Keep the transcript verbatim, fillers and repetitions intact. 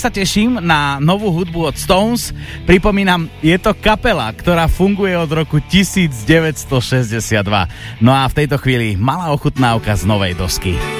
sa teším na novú hudbu od Stones. Pripomínam, je to kapela, ktorá funguje od roku devätnásťstošesťdesiatdva. No a v tejto chvíli malá ochutnávka z novej dosky.